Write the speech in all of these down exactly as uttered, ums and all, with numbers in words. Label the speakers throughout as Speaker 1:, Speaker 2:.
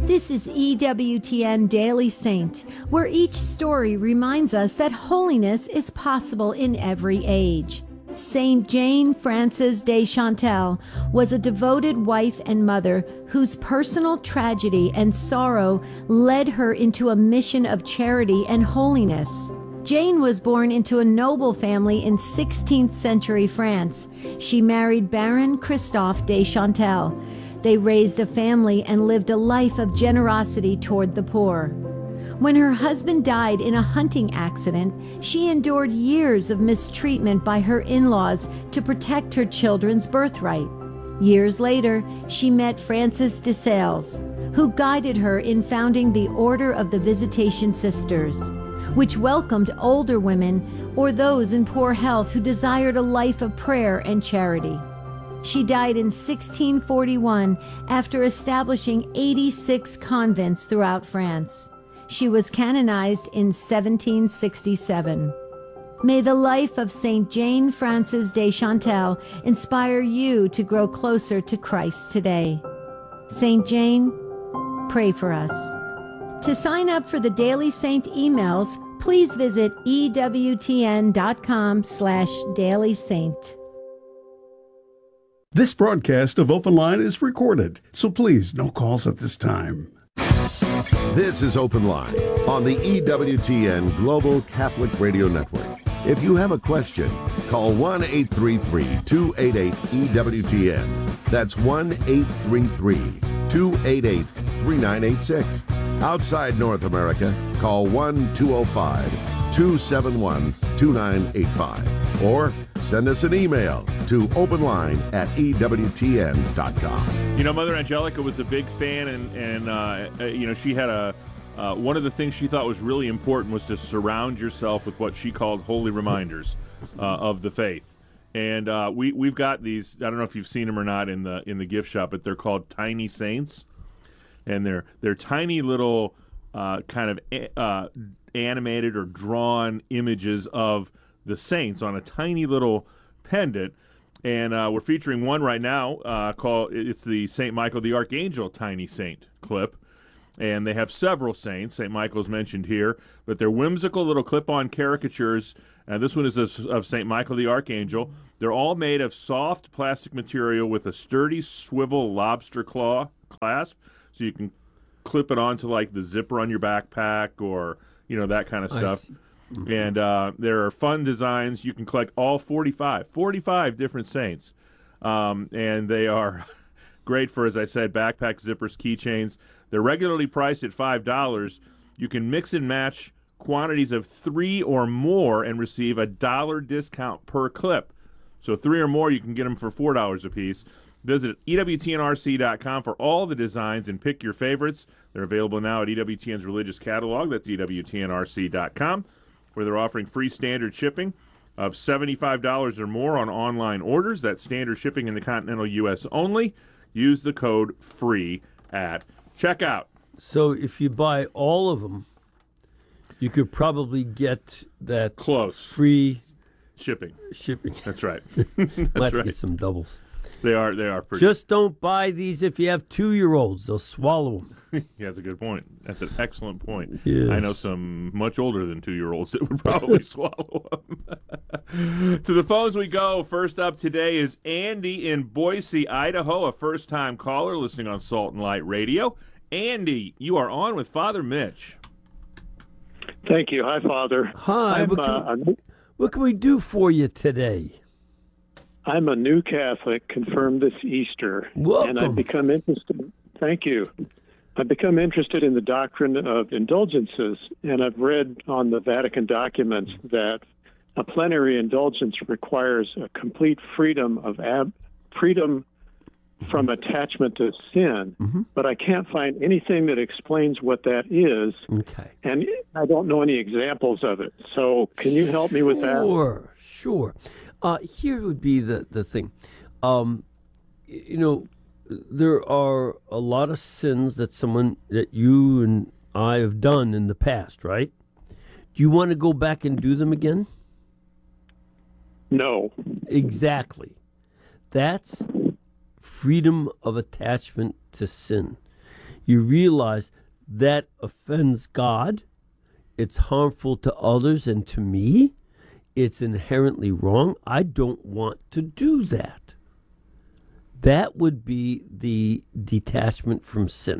Speaker 1: This is E W T N Daily Saint, where each story reminds us that holiness is possible in every age. Saint Jane Frances de Chantal was a devoted wife and mother whose personal tragedy and sorrow led her into a mission of charity and holiness. Jane was born into a noble family in sixteenth century France. She married Baron Christophe de Chantal. They raised a family and lived a life of generosity toward the poor. When her husband died in a hunting accident, she endured years of mistreatment by her in-laws to protect her children's birthright. Years later, she met Francis de Sales, who guided her in founding the Order of the Visitation Sisters, which welcomed older women or those in poor health who desired a life of prayer and charity. She died in sixteen forty-one after establishing eighty-six convents throughout France. She was canonized in seventeen sixty-seven. May the life of Saint Jane Frances de Chantal inspire you to grow closer to Christ today. Saint Jane, pray for us. To sign up for the Daily Saint emails, please visit ewtn.com slash Daily Saint.
Speaker 2: This broadcast of Open Line is recorded, so please, no calls at this time.
Speaker 3: This is Open Line on the E W T N Global Catholic Radio Network. If you have a question, call one eight three three, two eight eight, E W T N. That's one eight three three, two eight eight, three nine eight six. Outside North America, call one two zero five, two seven one, two nine eight five. Or send us an email to openline at E W T N dot com.
Speaker 4: You know, Mother Angelica was a big fan, and, and uh, uh, you know, she had a, uh, one of the things she thought was really important was to surround yourself with what she called holy reminders uh, of the faith. And uh, we, we've got these, I don't know if you've seen them or not in the in the gift shop, but they're called Tiny Saints. And they're, they're tiny little uh, kind of uh, animated or drawn images of the saints on a tiny little pendant, and uh, we're featuring one right now uh, called, it's the Saint Michael the Archangel Tiny Saint clip, and they have several saints. Saint Michael's mentioned here, but they're whimsical little clip-on caricatures, and this one is of, of Saint Michael the Archangel. They're all made of soft plastic material with a sturdy swivel lobster claw clasp, so you can clip it onto like the zipper on your backpack or, you know, that kind of stuff. And uh, there are fun designs. You can collect all forty-five, forty-five different saints. Um, and they are great for, as I said, backpack zippers, keychains. They're regularly priced at five dollars. You can mix and match quantities of three or more and receive a dollar discount per clip. So three or more, you can get them for four dollars a piece. Visit E W T N R C dot com for all the designs and pick your favorites. They're available now at E W T N's religious catalog. That's E W T N R C dot com. Where they're offering free standard shipping of seventy-five dollars or more on online orders. That's standard shipping in the continental U S only. Use the code FREE at checkout.
Speaker 5: So if you buy all of them, you could probably get that
Speaker 4: close
Speaker 5: free
Speaker 4: shipping.
Speaker 5: Shipping.
Speaker 4: That's right. That's
Speaker 5: Might
Speaker 4: right.
Speaker 5: get some doubles.
Speaker 4: They are. They are pretty.
Speaker 5: Just don't buy these if you have two-year-olds. They'll swallow them.
Speaker 4: Yeah, that's a good point. That's an excellent point.
Speaker 5: Yes.
Speaker 4: I know some much older than two-year-olds that would probably swallow them. To the phones we go. First up today is Andy in Boise, Idaho, a first-time caller listening on Salt and Light Radio. Andy, you are on with Father Mitch.
Speaker 6: Thank you. Hi, Father.
Speaker 5: Hi.
Speaker 6: I'm,
Speaker 5: What can,
Speaker 6: uh,
Speaker 5: what can we do for you today?
Speaker 6: I'm a new Catholic, confirmed this Easter.
Speaker 5: Welcome.
Speaker 6: And I've become interested. Thank you. I've become interested in the doctrine of indulgences, and I've read on the Vatican documents that a plenary indulgence requires a complete freedom of ab- freedom from attachment to sin,
Speaker 5: mm-hmm.
Speaker 6: but I can't find anything that explains what that is.
Speaker 5: Okay.
Speaker 6: And I don't know any examples of it. So can you help me with that?
Speaker 5: Sure, sure. Uh, here would be the, the thing. Um, you know, there are a lot of sins that someone, that you and I have done in the past, right? Do you want to go back and do them again?
Speaker 6: No.
Speaker 5: Exactly. That's freedom of attachment to sin. You realize that offends God. It's harmful to others and to me. It's inherently wrong. I don't want to do that. That would be the detachment from sin.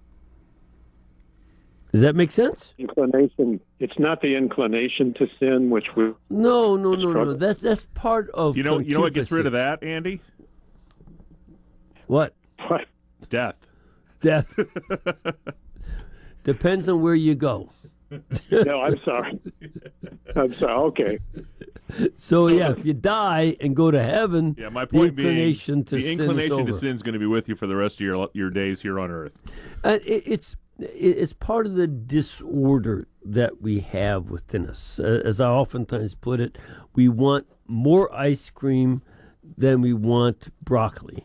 Speaker 5: Does that make sense?
Speaker 6: Inclination. It's not the inclination to sin, which we.
Speaker 5: No, no, no, no. That's that's part of.
Speaker 4: You know, you know what gets rid of that, Andy?
Speaker 5: What?
Speaker 6: What?
Speaker 4: Death.
Speaker 5: Death. Depends on where you go.
Speaker 6: No, I'm sorry. I'm sorry. Okay.
Speaker 5: So yeah, if you die and go to heaven,
Speaker 4: yeah, my point
Speaker 5: the inclination
Speaker 4: being,
Speaker 5: to
Speaker 4: the
Speaker 5: sin
Speaker 4: inclination
Speaker 5: is
Speaker 4: to sin is going to be with you for the rest of your your days here on Earth.
Speaker 5: Uh, it, it's it's part of the disorder that we have within us. Uh, as I oftentimes put it, we want more ice cream than we want broccoli.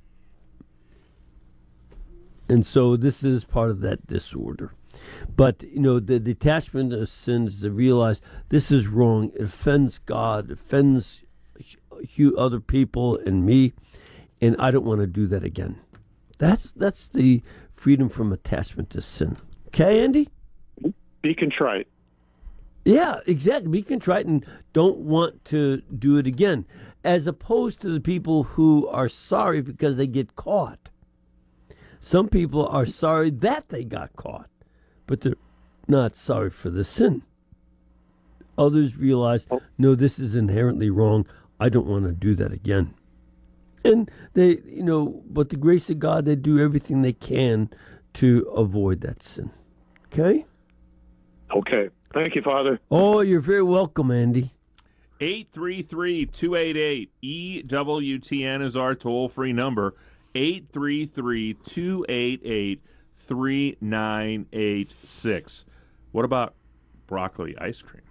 Speaker 5: And so this is part of that disorder. But, you know, the detachment of sin is to realize this is wrong. It offends God, it offends other people and me, and I don't want to do that again. That's that's the freedom from attachment to sin. Okay, Andy?
Speaker 6: Be contrite.
Speaker 5: Yeah, exactly. Be contrite and don't want to do it again. As opposed to the people who are sorry because they get caught. Some people are sorry that they got caught, but they're not sorry for the sin. Others realize, no, this is inherently wrong. I don't want to do that again. And they, you know, but the grace of God, they do everything they can to avoid that sin. Okay?
Speaker 6: Okay. Thank you, Father.
Speaker 5: Oh, you're very welcome, Andy.
Speaker 4: eight three three, two eight eight, E W T N is our toll-free number. eight three three, two eight eight, three nine eight six. What about broccoli ice cream?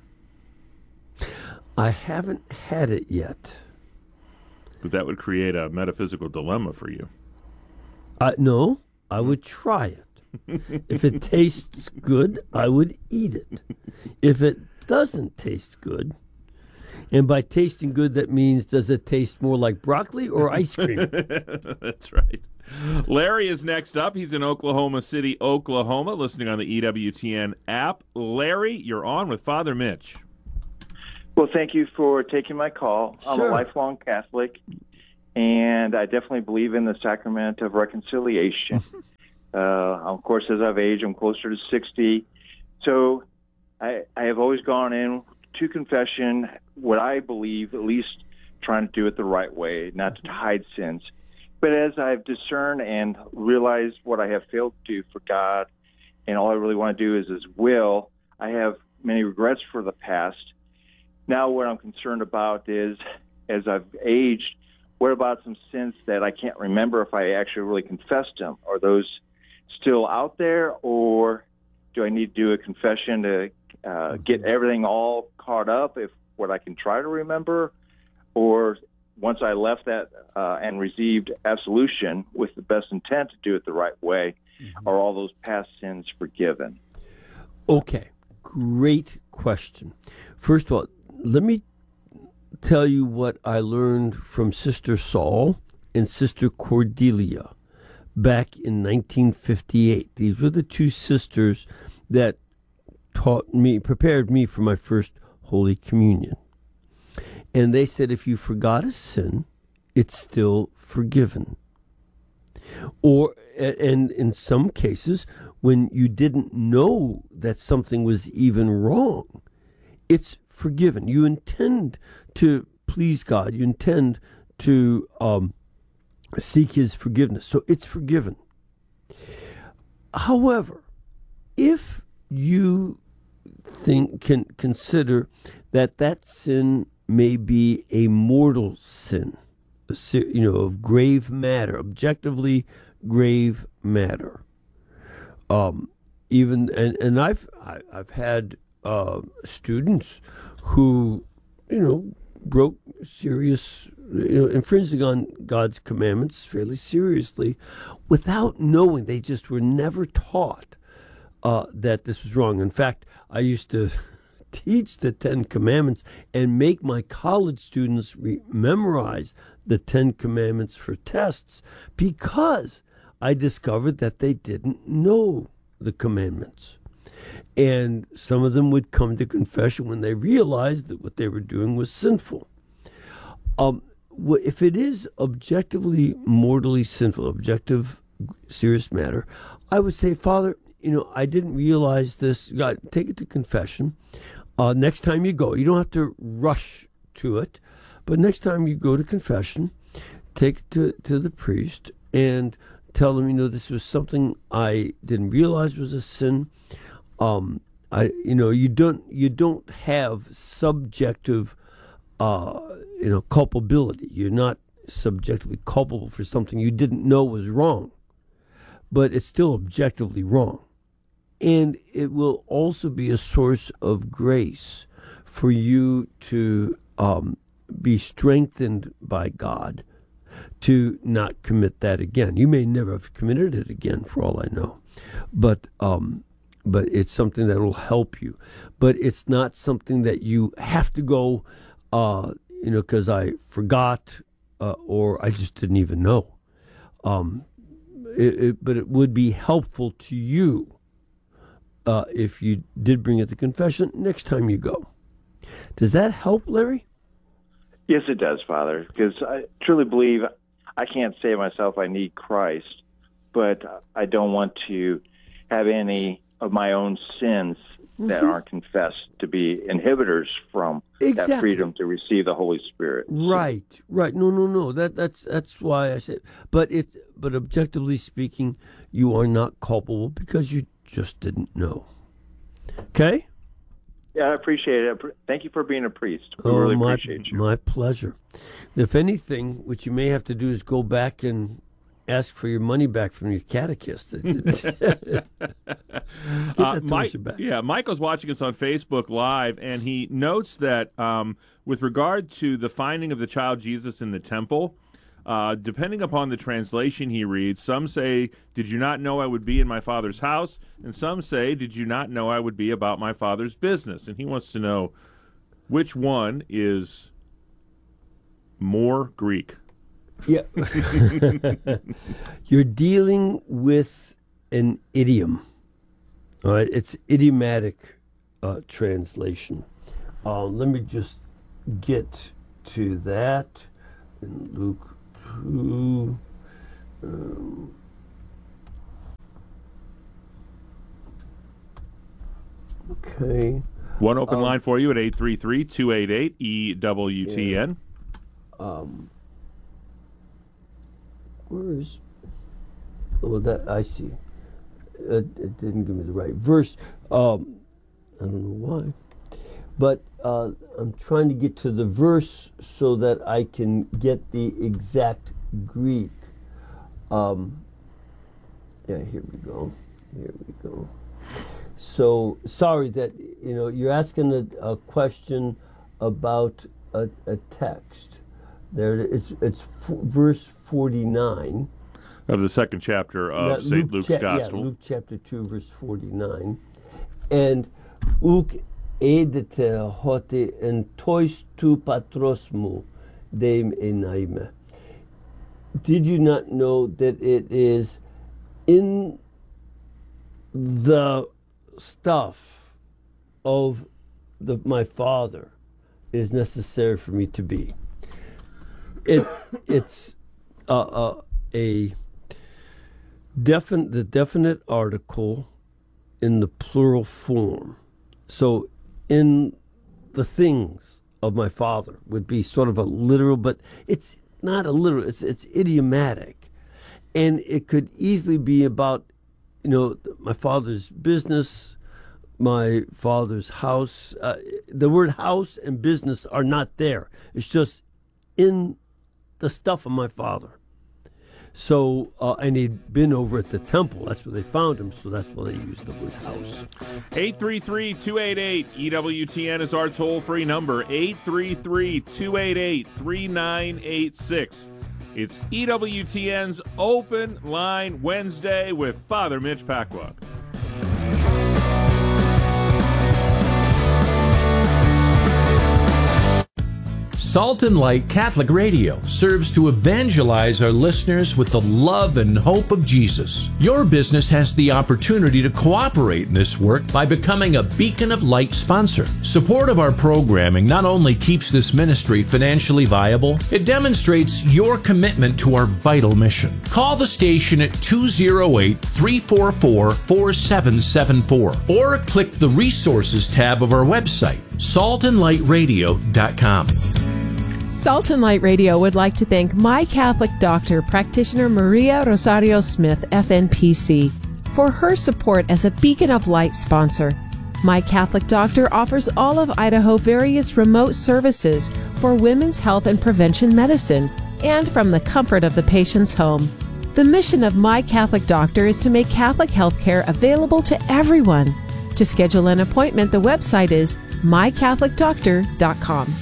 Speaker 5: I haven't had it yet.
Speaker 4: But that would create a metaphysical dilemma for you.
Speaker 5: Uh, no, I would try it. If it tastes good, I would eat it. If it doesn't taste good, and by tasting good, that means does it taste more like broccoli or ice cream?
Speaker 4: That's right. Larry is next up. He's in Oklahoma City, Oklahoma, listening on the E W T N app. Larry, you're on with Father Mitch.
Speaker 7: Well, thank you for taking my call. I'm
Speaker 5: Sure.
Speaker 7: a lifelong Catholic, and I definitely believe in the sacrament of reconciliation. uh, of course, as I've aged, I'm closer to sixty. So I, I have always gone in to confession what I believe, at least trying to do it the right way, not to hide sins. But as I've discerned and realized what I have failed to do for God, and all I really want to do is His will, I have many regrets for the past. Now what I'm concerned about is, as I've aged, what about some sins that I can't remember if I actually really confessed them? Are those still out there, or do I need to do a confession to uh, get everything all caught up, if what I can try to remember? Or once I left that uh, and received absolution with the best intent to do it the right way, mm-hmm. are all those past sins forgiven?
Speaker 5: Okay, great question. First of all, let me tell you what I learned from Sister Saul and Sister Cordelia back in nineteen fifty-eight. These were the two sisters that taught me, prepared me for my first Holy Communion. And they said, if you forgot a sin, it's still forgiven. Or, and in some cases, when you didn't know that something was even wrong, it's forgiven. You intend to please God. You intend to um, seek His forgiveness. So it's forgiven. However, if you think can consider that that sin may be a mortal sin, a, you know, of grave matter, objectively grave matter. Um, even and, and I've I, I've had uh, students who, you know, broke serious, you know, infringing on God's commandments fairly seriously, without knowing. They just were never taught uh, that this was wrong. In fact, I used to teach the Ten Commandments and make my college students re- memorize the Ten Commandments for tests, because I discovered that they didn't know the commandments. And some of them would come to confession when they realized that what they were doing was sinful. Um, if it is objectively, mortally sinful, objective, serious matter, I would say, Father, you know, I didn't realize this. God, take it to confession. Uh, next time you go, you don't have to rush to it, but next time you go to confession, take it to, to the priest and tell them, you know, this was something I didn't realize was a sin. Um, I, you know, you don't you don't have subjective, uh, you know, culpability. You're not subjectively culpable for something you didn't know was wrong, but it's still objectively wrong. And it will also be a source of grace for you to um, be strengthened by God to not commit that again. You may never have committed it again, for all I know, but um, but it's something that will help you. But it's not something that you have to go, uh, you know, because I forgot uh, or I just didn't even know. Um, it, it, but it would be helpful to you uh, if you did bring it to confession next time you go. Does that help, Larry?
Speaker 7: Yes, it does, Father, because I truly believe I can't save myself. I need Christ, but I don't want to have any of my own sins mm-hmm. that aren't confessed to be inhibitors from
Speaker 5: exactly.
Speaker 7: that freedom to receive the Holy Spirit.
Speaker 5: Right, so, right. No, no, no. That that's that's why I said. But it. But objectively speaking, you are not culpable because you just didn't know. Okay.
Speaker 7: Yeah, I appreciate it. Thank you for being a priest. We
Speaker 5: oh,
Speaker 7: really
Speaker 5: my,
Speaker 7: appreciate you.
Speaker 5: My pleasure. If anything, what you may have to do is go back and ask for your money back from your catechist. Get
Speaker 4: uh,
Speaker 5: that
Speaker 4: Mike,
Speaker 5: back.
Speaker 4: Yeah, Michael's watching us on Facebook Live, and he notes that um, with regard to the finding of the child Jesus in the temple, Uh, depending upon the translation he reads, some say, "Did you not know I would be in my Father's house?" And some say, "Did you not know I would be about my Father's business?" And he wants to know which one is more Greek.
Speaker 5: Yeah. You're dealing with an idiom. All right, it's idiomatic uh, translation. Uh, let me just get to that in Luke. Who, um, okay.
Speaker 4: One open
Speaker 5: um,
Speaker 4: line for you at eight three three, two eight eight, E W T N.
Speaker 5: Yeah. Um, where is... Oh, that I see. It, it didn't give me the right verse. Um, I don't know why. But uh, I'm trying to get to the verse so that I can get the exact Greek. Um, yeah, here we go. Here we go. So, sorry that, you know, you're asking a, a question about a, a text. There it is. It's f- verse forty-nine.
Speaker 4: Of the second chapter of Saint Luke's
Speaker 5: cha-
Speaker 4: Gospel.
Speaker 5: Yeah, Luke chapter two, verse forty-nine. And uk edete hote en tois tu patrosmu deim enaime. Did you not know that it is in the stuff of the, my Father is necessary for me to be? It it's uh, uh, a definite the definite article in the plural form. So in the things of my Father would be sort of a literal, but it's not a literal, it's it's idiomatic. And it could easily be about, you know, my Father's business, my Father's house. Uh, the word house and business are not there. It's just in the stuff of my Father. So, uh, and he'd been over at the temple. That's where they found him, so that's why they used the word house.
Speaker 4: eight three three, two eight eight, E W T N is our toll-free number, eight three three, two eight eight, three nine eight six. It's E W T N's Open Line Wednesday with Father Mitch Pacwa.
Speaker 8: Salt and Light Catholic Radio serves to evangelize our listeners with the love and hope of Jesus. Your business has the opportunity to cooperate in this work by becoming a Beacon of Light sponsor. Support of our programming not only keeps this ministry financially viable, it demonstrates your commitment to our vital mission. Call the station at two oh eight, three four four, four seven seven four or click the resources tab of our website, salt and light radio dot com.
Speaker 9: Salt and Light Radio would like to thank My Catholic Doctor, practitioner Maria Rosario Smith, F N P C, for her support as a Beacon of Light sponsor. My Catholic Doctor offers all of Idaho various remote services for women's health and prevention medicine, and from the comfort of the patient's home. The mission of My Catholic Doctor is to make Catholic health care available to everyone. To schedule an appointment, the website is my catholic doctor dot com.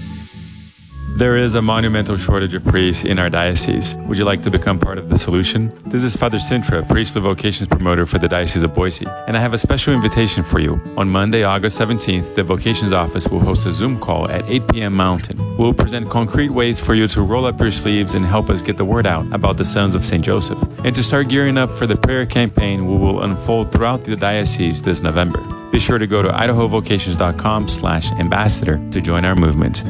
Speaker 10: There is a monumental shortage of priests in our diocese. Would you like to become part of the solution? This is Father Sintra, priestly vocations promoter for the Diocese of Boise, and I have a special invitation for you. On Monday, August seventeenth, the vocations office will host a Zoom call at eight p.m. Mountain. We'll present concrete ways for you to roll up your sleeves and help us get the word out about the Sons of Saint Joseph. And to start gearing up for the prayer campaign we will unfold throughout the diocese this November. Be sure to go to idaho vocations dot com slash ambassador to join our movement.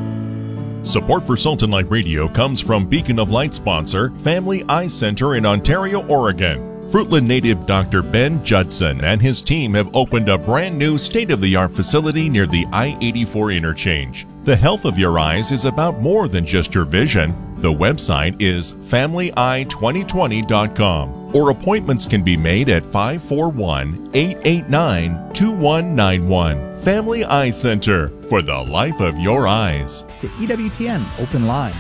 Speaker 11: Support for Salt and Light Radio comes from Beacon of Light sponsor Family Eye Center in Ontario, Oregon. Fruitland native Doctor Ben Judson and his team have opened a brand new state-of-the-art facility near the I eighty-four interchange. The health of your eyes is about more than just your vision. The website is family eye twenty twenty dot com, or appointments can be made at five four one, eight eight nine, two one nine one. Family Eye Center, for the life of your eyes.
Speaker 12: To E W T N Open Line.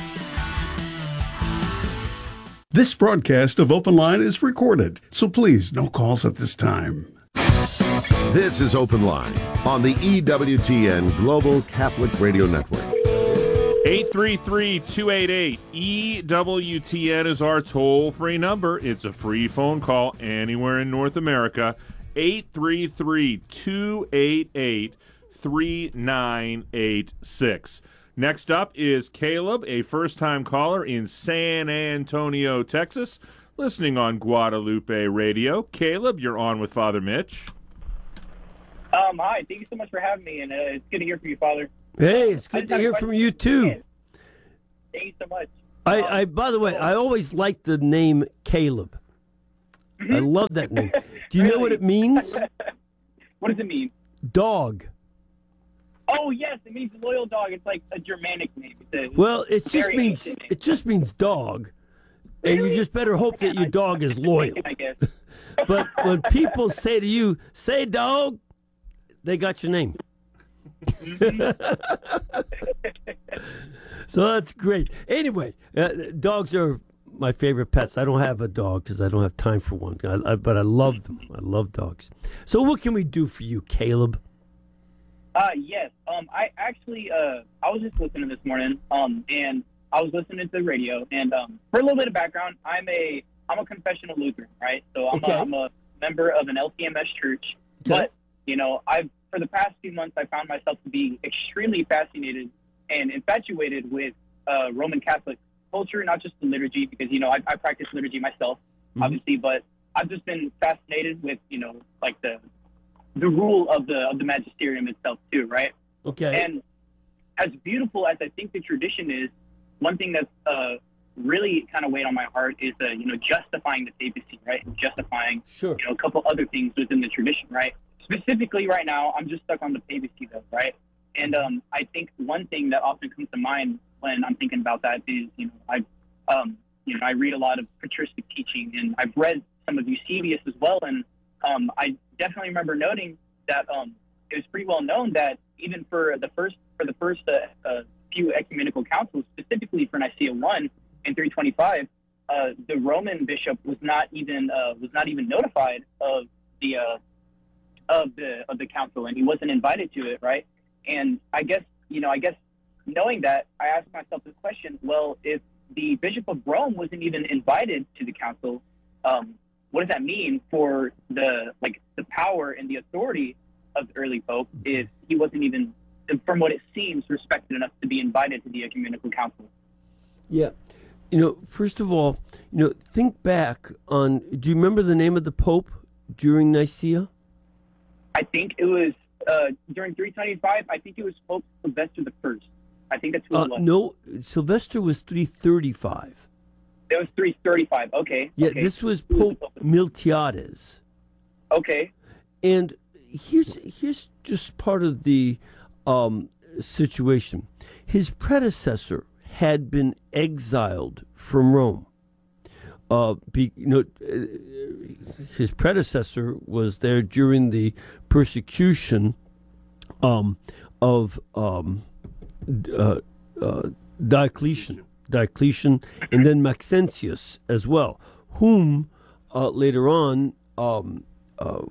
Speaker 2: This broadcast of Open Line is recorded, so please, no calls at this time.
Speaker 3: This is Open Line on the E W T N Global Catholic Radio Network.
Speaker 4: eight three three, two eight eight, E W T N is our toll-free number. It's a free phone call anywhere in North America. eight three three, two eight eight, three nine eight six. Next up is Caleb, a first-time caller in San Antonio, Texas, listening on Guadalupe Radio. Caleb, you're on with Father Mitch.
Speaker 13: Um, hi, thank you so much for having me, and uh, it's good to hear from you, Father.
Speaker 5: Hey, it's good to hear from you, too.
Speaker 13: Thank you so much.
Speaker 5: I, I, by the way, I always liked the name Caleb. I love that name. Do you know what it means?
Speaker 13: What does it mean?
Speaker 5: Dog.
Speaker 13: Oh, yes, it means loyal dog. It's like a Germanic name. It's a
Speaker 5: Well, it just
Speaker 13: very
Speaker 5: means
Speaker 13: ancient name.
Speaker 5: it just means dog, and you just better hope that your dog is loyal.
Speaker 13: I guess.
Speaker 5: But when people say to you, "Say dog," they got your name. So that's great. Anyway, uh, dogs are my favorite pets. I don't have a dog because I don't have time for one. I, I, but I love them. I love dogs. So what can we do for you, Caleb?
Speaker 13: Uh, yes. Um, I actually, uh, I was just listening this morning, um, and I was listening to the radio, and um, for a little bit of background, I'm a, I'm a confessional Lutheran, right? So I'm,
Speaker 5: Okay.
Speaker 13: a, I'm a member of an L C M S church,
Speaker 5: Okay.
Speaker 13: but you know, I've for the past few months, I found myself to be extremely fascinated and infatuated with uh, Roman Catholic culture, not just the liturgy, because you know I, I practice liturgy myself,
Speaker 5: Mhm.
Speaker 13: obviously, but I've just been fascinated with you know like the the rule of the of the magisterium itself too, right?
Speaker 5: Okay.
Speaker 13: And as beautiful as I think the tradition is, one thing that's uh, really kind of weighed on my heart is uh, you know justifying the papacy, right? And justifying
Speaker 5: Sure.
Speaker 13: you know a couple other things within the tradition, right? Specifically, right now, I'm just stuck on the papacy, though, right? And um, I think one thing that often comes to mind when I'm thinking about that is, you know, I, um, you know, I read a lot of patristic teaching, and I've read some of Eusebius as well, and um, I definitely remember noting that um, it was pretty well known that even for the first for the first uh, uh, few ecumenical councils, specifically for Nicaea one in three twenty-five, uh, the Roman bishop was not even uh, was not even notified of the uh, of the of the council, and he wasn't invited to it, right? And I guess you know, I guess knowing that, I asked myself this question: well, if the Bishop of Rome wasn't even invited to the council, um, what does that mean for the like the power and the authority of the early pope if he wasn't even from what it seems, respected enough to be invited to the ecumenical council.
Speaker 5: Yeah. You know, first of all, you know, think back on, do you remember the name of the Pope during Nicaea?
Speaker 13: I think it was, uh, during three seventy-five, I think it was Pope Sylvester the First. I think that's who
Speaker 5: Uh,
Speaker 13: it was.
Speaker 5: no, Sylvester was three thirty-five.
Speaker 13: It was three thirty-five, okay.
Speaker 5: Yeah,
Speaker 13: okay.
Speaker 5: this was Pope Miltiades.
Speaker 13: Okay.
Speaker 5: And here's here's just part of the um, situation. His predecessor had been exiled from Rome. Uh, be, you know, his predecessor was there during the persecution um, of um, uh, uh, Diocletian, Diocletian, and then Maxentius as well, whom uh, later on um, uh,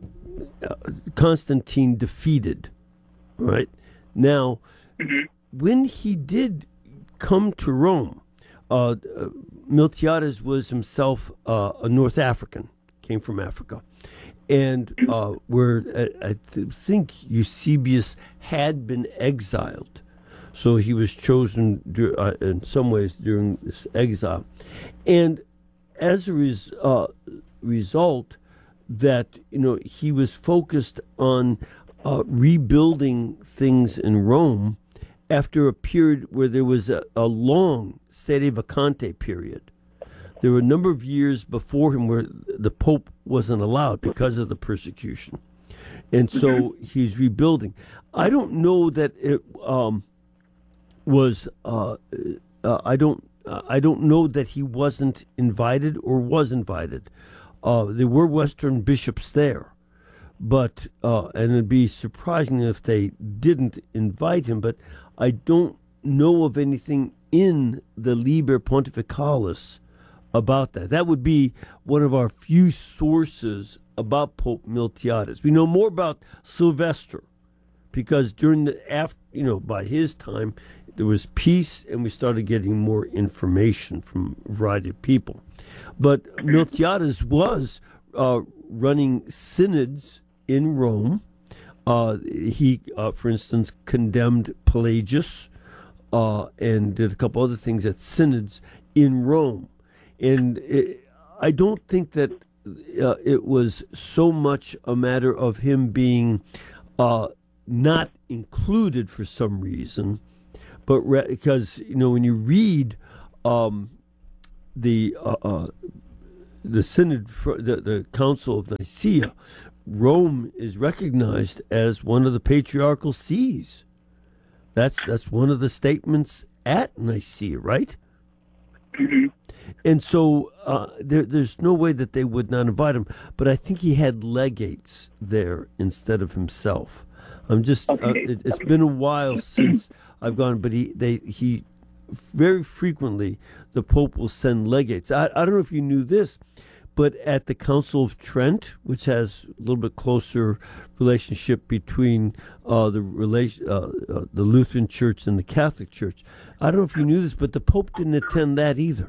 Speaker 5: Constantine defeated. Right now,
Speaker 13: mm-hmm.
Speaker 5: when he did come to Rome, uh, Miltiades was himself uh, a North African, came from Africa, and uh, where I, I th- think Eusebius had been exiled, so he was chosen dur- uh, in some ways during this exile, and as a res- uh, result, that you know he was focused on uh, rebuilding things in Rome after a period where there was a, a long sede vacante period. There were a number of years before him where the Pope wasn't allowed because of the persecution. And so he's rebuilding. I don't know that it um, was, uh, uh, I don't uh, I don't know that he wasn't invited or was invited. Uh, there were Western bishops there. But, uh, and it'd be surprising if they didn't invite him, but I don't know of anything in the Liber Pontificalis about that. That would be one of our few sources about Pope Miltiades. We know more about Sylvester because during the, after, you know, by his time, there was peace and we started getting more information from a variety of people. But Miltiades was uh, running synods in Rome. Uh, he, uh, for instance, condemned Pelagius uh, and did a couple other things at synods in Rome. And it, I don't think that uh, it was so much a matter of him being uh, not included for some reason, but re- because, you know, when you read um, the uh, uh, the synod, for the, the Council of Nicaea, Rome is recognized as one of the patriarchal sees. That's that's one of the statements at Nicaea, right?
Speaker 13: Mm-hmm.
Speaker 5: And so uh, there, there's no way that they would not invite him. But I think he had legates there instead of himself. I'm just.
Speaker 13: Okay.
Speaker 5: Uh, it, it's been a while since I've gone, but he they he very frequently the Pope will send legates. I, I don't know if you knew this. But at the Council of Trent, which has a little bit closer relationship between uh, the relation, uh, uh, the Lutheran Church and the Catholic Church, I don't know if you knew this, but the Pope didn't attend that either,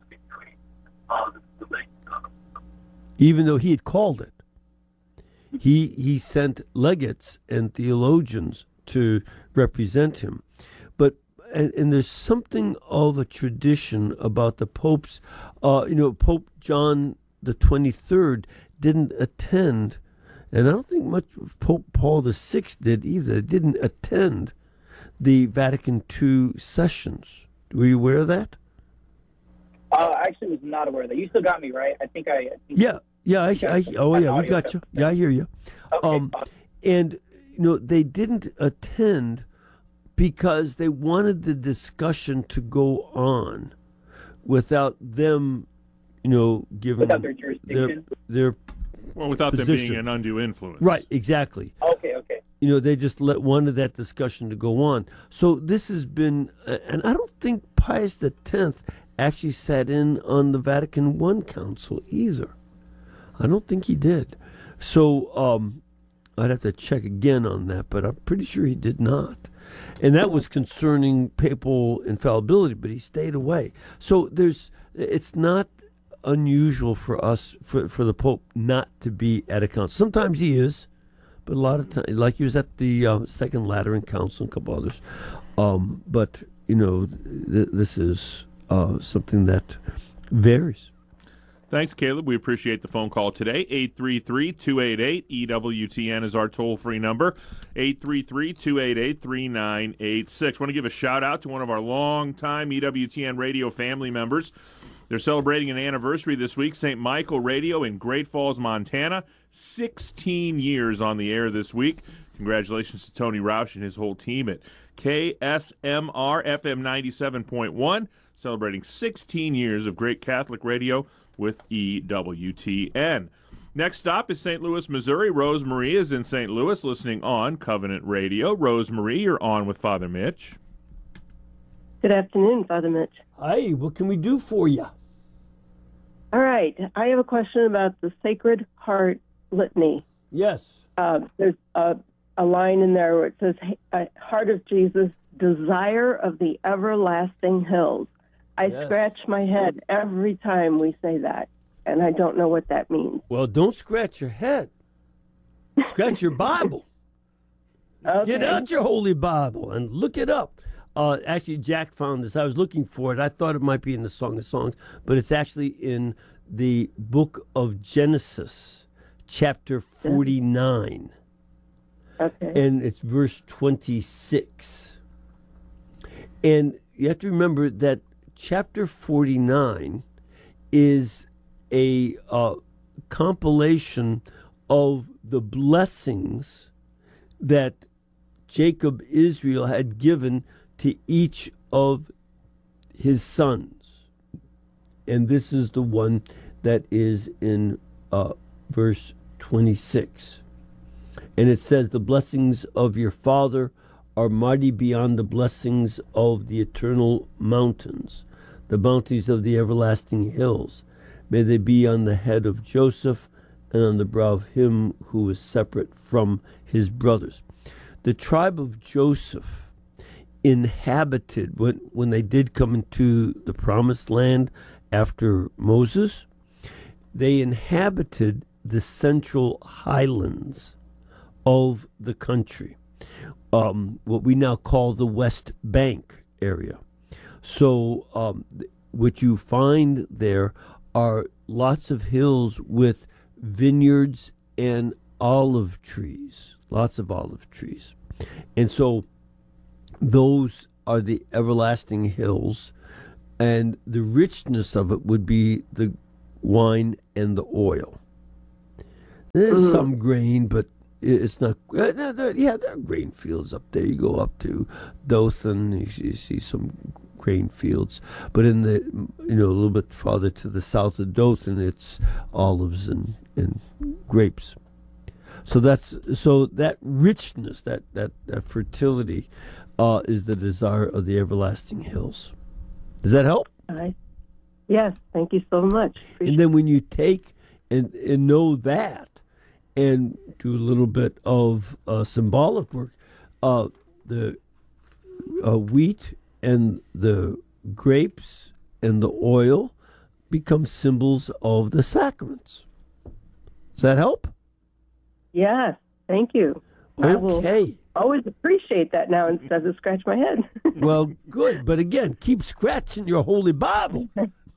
Speaker 5: even though he had called it. He he sent legates and theologians to represent him, but and, and there's something of a tradition about the popes. Uh, you know, Pope John the twenty-third didn't attend, and I don't think much Pope Paul the Sixth did either. Didn't attend the Vatican two sessions. Were you aware of that?
Speaker 13: Uh, I actually was not aware of that. You still got me, right? I think I... I think
Speaker 5: yeah, yeah. I, I, I oh, yeah, we got you. Yeah, I hear you.
Speaker 13: Okay.
Speaker 5: Um, and, you know, they didn't attend because they wanted the discussion to go on without them, you know, giving
Speaker 13: without their jurisdiction,
Speaker 5: their, their
Speaker 4: well, without
Speaker 5: position.
Speaker 4: them being an undue influence.
Speaker 5: Right, exactly.
Speaker 13: Okay, okay.
Speaker 5: You know, they just let wanted that discussion to go on. So this has been, and I don't think Pius the Tenth actually sat in on the Vatican One Council either. I don't think he did. So um, I'd have to check again on that, but I'm pretty sure he did not. And that was concerning papal infallibility, but he stayed away. So there's, it's not unusual for us, for, for the Pope not to be at a council. Sometimes he is, but a lot of times, like he was at the uh, Second Lateran Council and a couple others. Um, but, you know, th- this is uh, something that varies.
Speaker 4: Thanks, Caleb. We appreciate the phone call today. eight three three, two eight eight, E W T N is our toll-free number. eight three three, two eight eight, three nine eight six. Want to give a shout-out to one of our long-time E W T N radio family members. They're celebrating an anniversary this week. Saint Michael Radio in Great Falls, Montana. sixteen years on the air this week. Congratulations to Tony Roush and his whole team at K S M R F M ninety-seven point one, celebrating sixteen years of great Catholic radio with E W T N. Next stop is Saint Louis, Missouri. Rose Marie is in Saint Louis listening on Covenant Radio. Rose Marie, you're on with Father Mitch.
Speaker 14: Good afternoon, Father Mitch.
Speaker 5: Hi, what can we do for you?
Speaker 14: All right, I have a question about the Sacred Heart Litany.
Speaker 5: Yes.
Speaker 14: Uh, there's a, a line in there where it says, uh, Heart of Jesus, desire of the everlasting hills. I
Speaker 5: Yes.
Speaker 14: scratch my head every time we say that, and I don't know what that means.
Speaker 5: Well, don't scratch your head. Scratch your Bible.
Speaker 14: Okay.
Speaker 5: Get out your Holy Bible and look it up. Uh, actually, Jack found this. I was looking for it. I thought it might be in the Song of Songs, but it's actually in the book of Genesis, chapter forty-nine.
Speaker 14: Okay.
Speaker 5: And it's verse twenty-six. And you have to remember that chapter forty-nine is a uh, compilation of the blessings that Jacob Israel had given to each of his sons. And this is the one that is in uh, verse twenty-six. And it says, the blessings of your father are mighty beyond the blessings of the eternal mountains, the bounties of the everlasting hills. May they be on the head of Joseph and on the brow of him who is separate from his brothers. The tribe of Joseph inhabited, when, when they did come into the promised land after Moses, they inhabited the central highlands of the country, um, what we now call the West Bank area. So um, what you find there are lots of hills with vineyards and olive trees, lots of olive trees. And so those are the everlasting hills, and the richness of it would be the wine and the oil. There's
Speaker 14: Mhm.
Speaker 5: some grain, but it's not. Uh, there- there- yeah, there are grain fields up there. You go up to Dothan, you, see- you see some grain fields. But in the, you know, a little bit farther to the south of Dothan, it's olives and, and grapes. So that's so that richness, that that, that fertility, uh, is the desire of the everlasting hills. Does that help?
Speaker 14: I, yes, thank you so much.
Speaker 5: And then when you take and, and know that, and do a little bit of uh, symbolic work, uh, the uh, wheat and the grapes and the oil become symbols of the sacraments. Does that help?
Speaker 14: Yes, thank you. I will
Speaker 5: Okay.
Speaker 14: always appreciate that now instead of scratch my head.
Speaker 5: Well, good. But again, keep scratching your Holy Bible.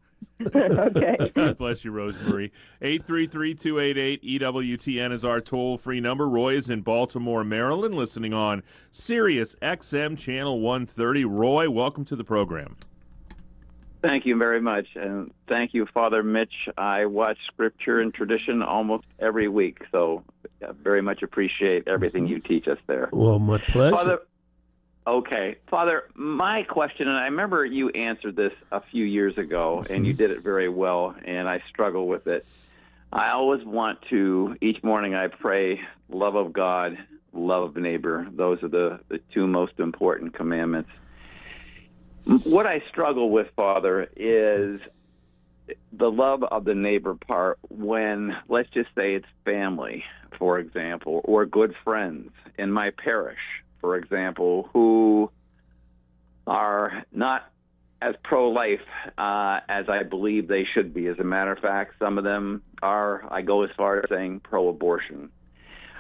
Speaker 14: Okay.
Speaker 4: God bless you, Rosemarie. eight three three, two eight eight, E W T N is our toll-free number. Roy is in Baltimore, Maryland, listening on Sirius X M Channel one thirty. Roy, welcome to the program.
Speaker 15: Thank you very much, and thank you, Father Mitch. I watch Scripture and Tradition almost every week, so I very much appreciate everything you teach us there.
Speaker 5: Well, my pleasure.
Speaker 15: Father, okay. Father, my question, and I remember you answered this a few years ago, and you did it very well, and I struggle with it. I always want to, each morning I pray, love of God, love of neighbor. Those are the, the two most important commandments. What I struggle with, Father, is the love of the neighbor part when, let's just say it's family, for example, or good friends in my parish, for example, who are not as pro-life uh, as I believe they should be. As a matter of fact, some of them are, I go as far as saying, pro-abortion.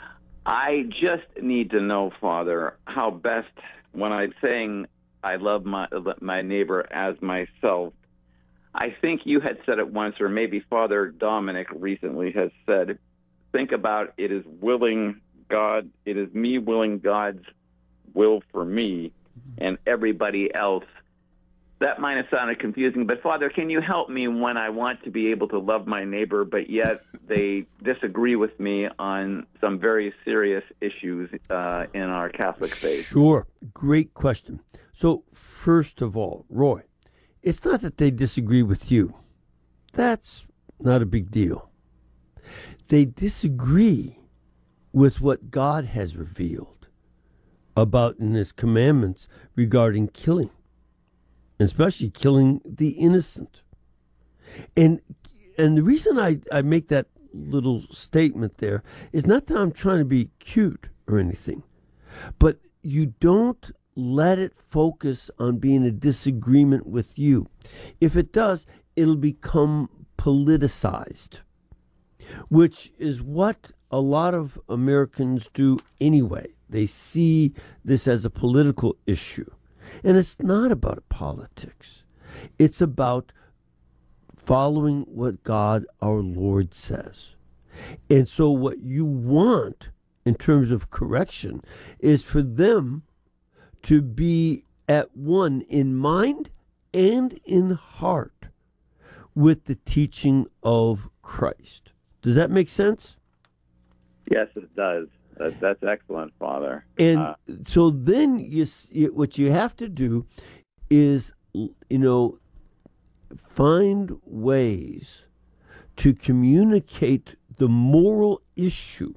Speaker 15: I just need to know, Father, how best, when I'm saying I love my my neighbor as myself, I think you had said it once, or maybe Father Dominic recently has said, think about it is willing God, it is me willing God's will for me and everybody else. That might have sounded confusing, but Father, can you help me when I want to be able to love my neighbor, but yet they disagree with me on some very serious issues uh, in our Catholic faith?
Speaker 5: Sure. Great question. So, first of all, Roy, it's not that they disagree with you. That's not a big deal. They disagree with what God has revealed about in His commandments regarding killing, especially killing the innocent. And and the reason I, I make that little statement there is not that I'm trying to be cute or anything, but you don't let it focus on being a disagreement with you. If it does, it'll become politicized, which is what a lot of Americans do anyway. They see this as a political issue. And it's not about politics. It's about following what God our Lord says. And so what you want in terms of correction is for them to be at one in mind and in heart with the teaching of Christ. Does that make sense?
Speaker 15: Yes, it does. That, that's excellent, Father.
Speaker 5: And
Speaker 15: uh,
Speaker 5: so then you, what you have to do is, you know, find ways to communicate the moral issue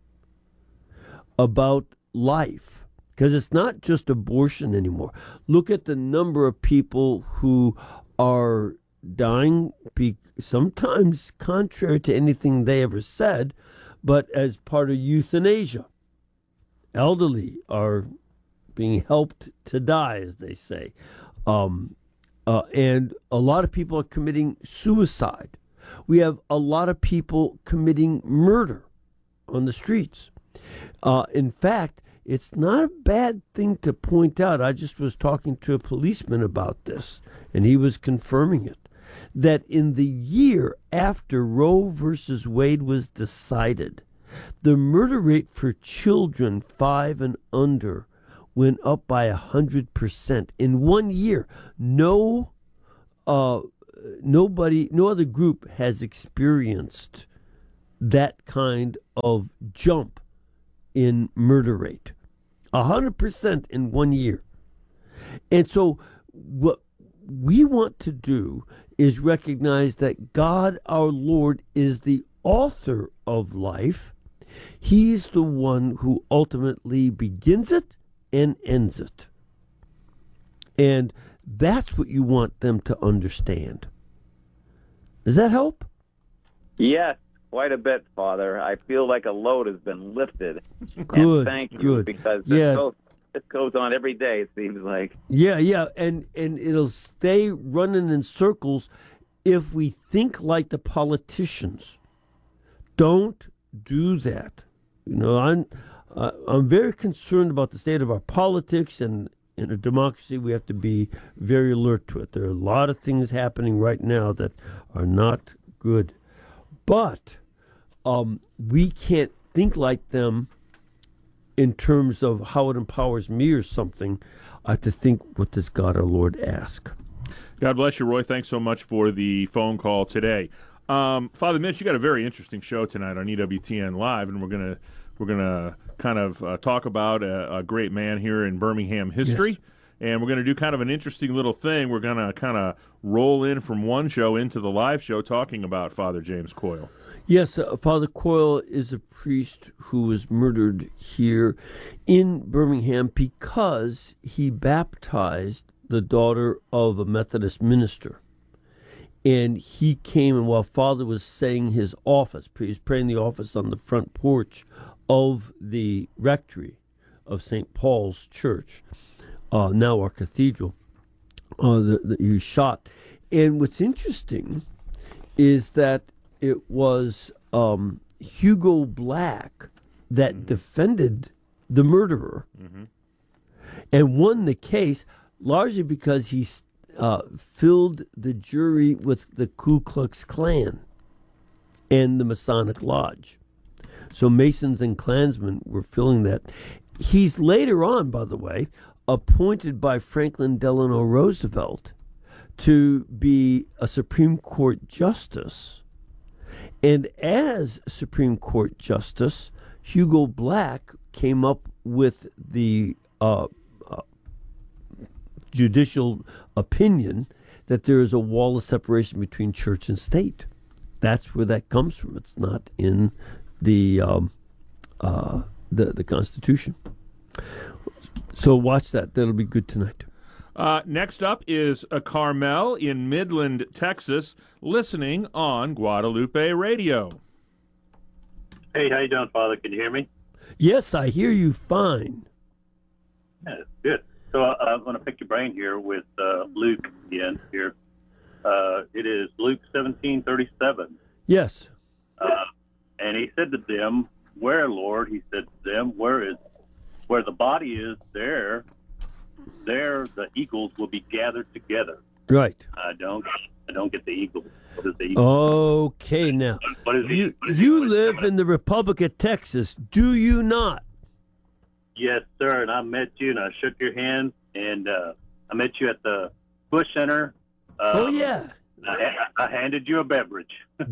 Speaker 5: about life, because it's not just abortion anymore. Look at the number of people who are dying, be, sometimes contrary to anything they ever said, but as part of euthanasia. Elderly are being helped to die, as they say. Um, uh, and a lot of people are committing suicide. We have a lot of people committing murder on the streets. Uh, in fact, it's not a bad thing to point out. I just was talking to a policeman about this, and he was confirming it, that in the year after Roe versus Wade was decided, the murder rate for children five and under went up by a hundred percent in one year. No, uh, nobody, no other group has experienced that kind of jump in murder rate, a hundred percent in one year. And so, what we want to do is recognize that God, our Lord, is the author of life. He's the one who ultimately begins it and ends it. And that's what you want them to understand. Does that help?
Speaker 15: Yes, quite a bit, Father. I feel like a load has been lifted.
Speaker 5: Good,
Speaker 15: and thank you,
Speaker 5: good.
Speaker 15: because this,
Speaker 5: Yeah.
Speaker 15: goes, this goes on every day, it seems like.
Speaker 5: Yeah, yeah, and, and it'll stay running in circles if we think like the politicians. Don't do that. You know, I'm uh, I'm very concerned about the state of our politics, and in a democracy we have to be very alert to it. There are a lot of things happening right now that are not good, but um, we can't think like them in terms of how it empowers me or something. I have to think, what does God our Lord ask?
Speaker 4: God bless you, Roy. Thanks so much for the phone call today. Um, Father Mitch, you got a very interesting show tonight on E W T N Live, and we're gonna we're gonna kind of uh, talk about a, a great man here in Birmingham history, yes. And we're gonna do kind of an interesting little thing. We're gonna kind of roll in from one show into the live show, talking about Father James Coyle.
Speaker 5: Yes, uh, Father Coyle is a priest who was murdered here in Birmingham because he baptized the daughter of a Methodist minister. And he came, and while Father was saying his office, he was praying the office on the front porch of the rectory of Saint Paul's Church, uh, now our cathedral, uh, that, that he was shot. And what's interesting is that it was um, Hugo Black that mm-hmm. defended the murderer mm-hmm. and won the case largely because he uh, filled the jury with the Ku Klux Klan and the Masonic Lodge. So Masons and Klansmen were filling that. He's later on, by the way, appointed by Franklin Delano Roosevelt to be a Supreme Court justice. And as Supreme Court justice, Hugo Black came up with the uh, uh, judicial opinion that there is a wall of separation between church and state. That's where that comes from. It's not in the um, uh, the, the Constitution. So watch that. That'll be good tonight.
Speaker 4: Uh, next up is a Carmel in Midland, Texas, listening on Guadalupe Radio.
Speaker 16: Hey, how you doing, Father? Can you hear me?
Speaker 5: Yes, I hear you fine.
Speaker 16: Yeah, good. So uh, I'm going to pick your brain here with uh, Luke again here. Uh, it is Luke seventeen thirty-seven.
Speaker 5: Yes.
Speaker 16: Uh, and he said to them, "Where, Lord?" He said to them, "Where is where the body is? There." There, the eagles will be gathered together.
Speaker 5: Right.
Speaker 16: I don't. I don't get the eagle. What is the eagle?
Speaker 5: Okay, now
Speaker 16: what is
Speaker 5: you
Speaker 16: what is
Speaker 5: you live in the Republic of Texas, do you not?
Speaker 16: Yes, sir. And I met you, and I shook your hand, and uh, I met you at the Bush Center. Um,
Speaker 5: oh yeah.
Speaker 16: I, I handed you a beverage.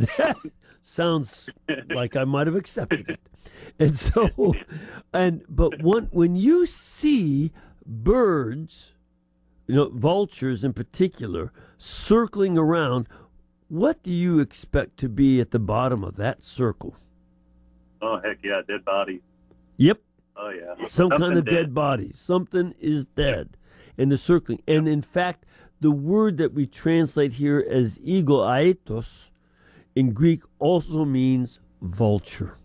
Speaker 5: Sounds like I might have accepted it. And so, and but one when you see birds, you know, vultures in particular, circling around, what do you expect to be at the bottom of that circle?
Speaker 16: Oh, heck yeah, dead body.
Speaker 5: Yep.
Speaker 16: Oh, yeah.
Speaker 5: Some
Speaker 16: Something
Speaker 5: kind of
Speaker 16: dead.
Speaker 5: dead body. Something is dead. And the circling. And in fact, the word that we translate here as eagle, aetos, in Greek also means vulture.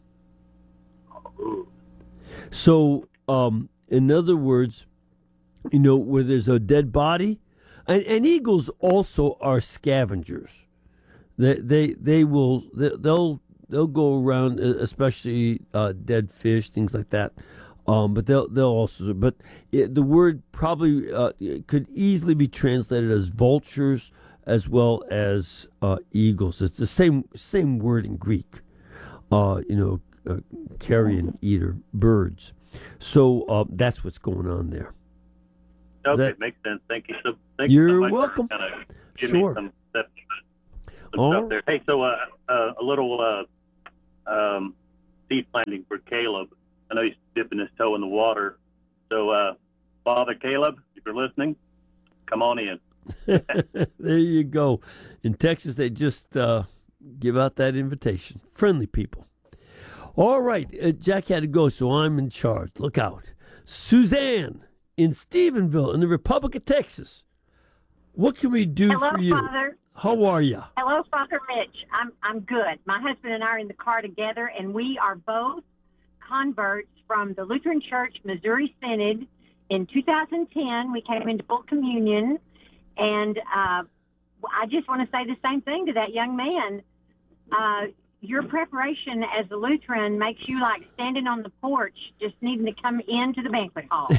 Speaker 16: Ooh.
Speaker 5: So, um, in other words, you know, where there's a dead body, and, and eagles also are scavengers. They they they will they, they'll they'll go around, especially uh, dead fish, things like that. Um, but they'll they'll also but it, the word probably uh, could easily be translated as vultures as well as uh, eagles. It's the same same word in Greek. Uh, you know, uh, carrion eater birds. So uh, that's what's going on there.
Speaker 16: Okay,
Speaker 5: That-
Speaker 16: makes sense. Thank you so. Thank you
Speaker 5: You're
Speaker 16: so much
Speaker 5: welcome.
Speaker 16: For kind of give
Speaker 5: Sure.
Speaker 16: me some, some
Speaker 5: All
Speaker 16: stuff there. Hey, so uh, uh, a little uh, um, seed planting for Caleb. I know he's dipping his toe in the water. So, uh, Father Caleb, if you're listening, come on in.
Speaker 5: There you go. In Texas, they just uh, give out that invitation. Friendly people. All right, uh, Jack had to go, so I'm in charge. Look out. Suzanne in Stephenville in the Republic of Texas. What can we do
Speaker 17: Hello,
Speaker 5: for you?
Speaker 17: Father.
Speaker 5: How are you?
Speaker 17: Hello, Father Mitch. I'm I'm good. My husband and I are in the car together, and we are both converts from the Lutheran Church Missouri Synod. In two thousand ten, we came into full communion, and uh, I just want to say the same thing to that young man. Uh, your preparation as a Lutheran makes you like standing on the porch, just needing to come into the banquet hall.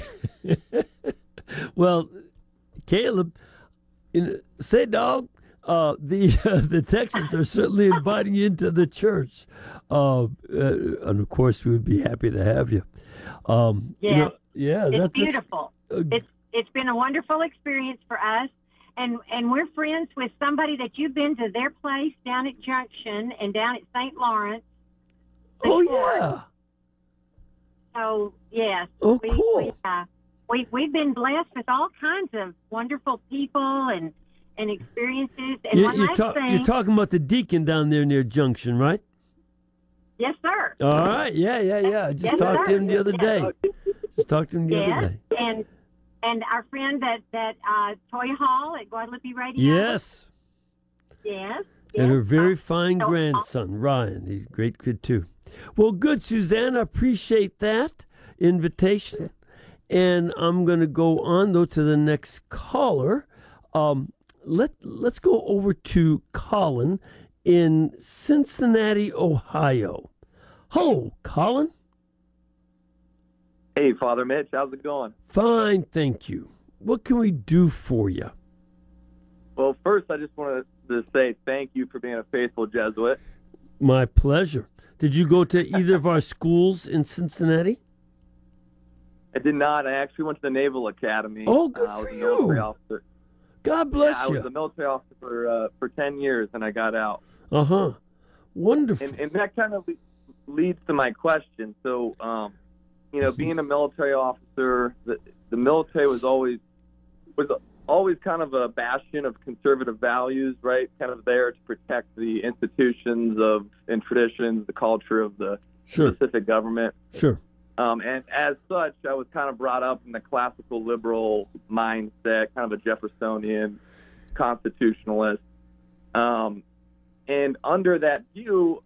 Speaker 5: Well, Caleb, in, say, dog, uh, the uh, the Texans are certainly inviting you into the church, uh, uh, and of course, we would be happy to have you. Um,
Speaker 17: Yeah,
Speaker 5: you know, yeah,
Speaker 17: it's
Speaker 5: that's
Speaker 17: beautiful.
Speaker 5: uh,
Speaker 17: it's it's been a wonderful experience for us, and and we're friends with somebody that you've been to their place down at Junction and down at Saint Lawrence.
Speaker 5: Oh
Speaker 17: before.
Speaker 5: yeah.
Speaker 17: So yes,
Speaker 5: Oh,
Speaker 17: we,
Speaker 5: cool.
Speaker 17: we, uh, we we've been blessed with all kinds of wonderful people and and experiences. And
Speaker 5: You,
Speaker 17: one
Speaker 5: you're,
Speaker 17: last
Speaker 5: ta-
Speaker 17: thing,
Speaker 5: you're talking about the deacon down there near Junction, right?
Speaker 17: yes, sir.
Speaker 5: All right. Yeah, yeah, yeah. I just
Speaker 17: Yes,
Speaker 5: talked
Speaker 17: sir.
Speaker 5: to him the other day. Just talked to him the
Speaker 17: Yes,
Speaker 5: other day.
Speaker 17: and and our friend that that uh, Toy Hall at Guadalupe Radio.
Speaker 5: Yes.
Speaker 17: Yes.
Speaker 5: And
Speaker 17: yes.
Speaker 5: her very fine
Speaker 17: so-
Speaker 5: grandson, Ryan. He's a great kid, too. Well, good, Suzanne. I appreciate that invitation. And I'm going to go on, though, to the next caller. Um, let, let's go over to Colin in Cincinnati, Ohio. Hello, Colin.
Speaker 18: Hey, Father Mitch, how's it going?
Speaker 5: Fine, thank you. What can we do for you?
Speaker 18: Well, first, I just wanted to say thank you for being a faithful Jesuit.
Speaker 5: My pleasure. Did you go to either of our schools in Cincinnati?
Speaker 18: I did not. I actually went to the Naval Academy.
Speaker 5: Oh, good
Speaker 18: uh, I was
Speaker 5: for
Speaker 18: a
Speaker 5: you.
Speaker 18: military officer.
Speaker 5: God bless
Speaker 18: yeah,
Speaker 5: you.
Speaker 18: I was a military officer for, uh, for ten years, and I got out.
Speaker 5: Uh-huh. Wonderful.
Speaker 18: And, and that kind of le- leads to my question. So, um, you know, being a military officer, the, the military was always was always kind of a bastion of conservative values, right? Kind of there to protect the institutions of and traditions, the culture of the
Speaker 5: Sure.
Speaker 18: specific government.
Speaker 5: Sure.
Speaker 18: Um, and as such, I was kind of brought up in the classical liberal mindset, kind of a Jeffersonian constitutionalist. Um, and under that view,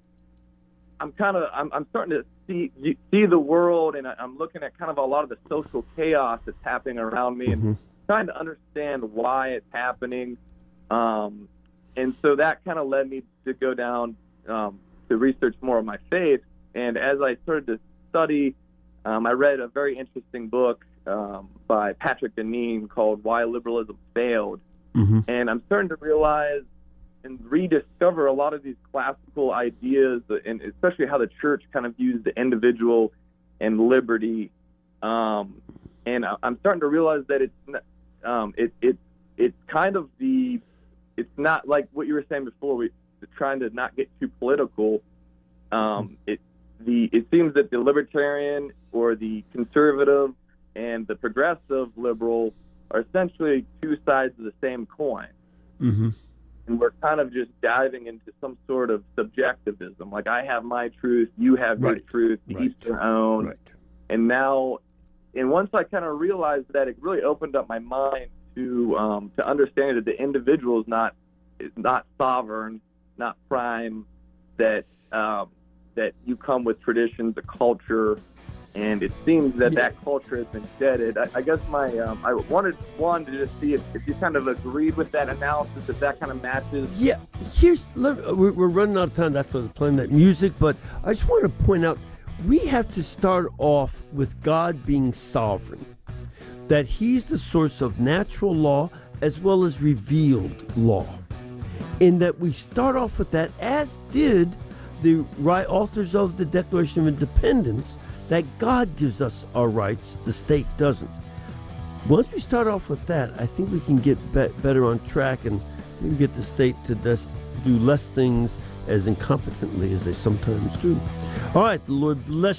Speaker 18: I'm kind of I'm, I'm starting to see see the world, and I'm looking at kind of a lot of the social chaos that's happening around me, and trying to understand why it's happening. Um, and so that kind of led me to go down um, to research more of my faith. And as I started to study, um, I read a very interesting book um, by Patrick Deneen called Why Liberalism Failed.
Speaker 5: Mm-hmm.
Speaker 18: And I'm starting to realize and rediscover a lot of these classical ideas, and especially how the church kind of views the individual and liberty. Um, and I'm starting to realize that it's not, um, it it it's kind of the it's not like what you were saying before. We trying to not get too political. Um, it the it seems that the libertarian or the conservative and the progressive liberal are essentially two sides of the same coin.
Speaker 5: Mm-hmm.
Speaker 18: And we're kind of just diving into some sort of subjectivism. Like, I have my truth, you have your
Speaker 5: Right.
Speaker 18: truth,
Speaker 5: Right.
Speaker 18: each their own.
Speaker 5: Right.
Speaker 18: And now, and once I kind of realized that, it really opened up my mind to um, to understand that the individual is not is not sovereign, not prime. That um, that you come with traditions, a culture, and it seems that that culture has been shedded. I, I guess my um, I wanted one to just see if, if you kind of agreed with that analysis, if that kind of matches.
Speaker 5: Yeah, here's let- we're we're running out of time. That's why we're playing that music. But I just want to point out, we have to start off with God being sovereign, that He's the source of natural law as well as revealed law, in that we start off with that, as did the right authors of the Declaration of Independence, that God gives us our rights, the state doesn't. Once we start off with that, I think we can get be- better on track, and we can get the state to des- do less things as incompetently as they sometimes do. All right, the Lord bless